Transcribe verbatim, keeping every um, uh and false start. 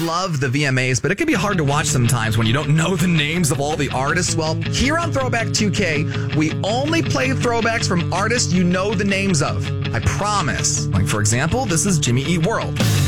love the V M As, but it can be hard to watch sometimes when you don't know the names of all the artists. Well, here on Throwback two K, we only play throwbacks from artists you know the names of. I promise. Like, for example, this is Jimmy Eat World.